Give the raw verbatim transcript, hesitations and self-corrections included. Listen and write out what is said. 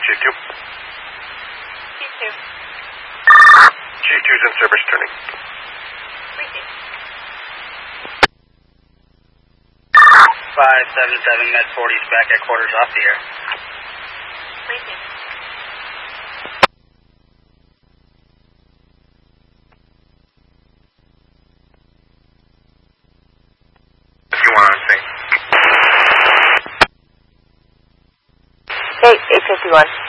G two. G two. G two's in service, turning. Receive. five seven seven, Med forty's back at quarters off the air. Receive. If you want to say. Hey, eight fifty-one.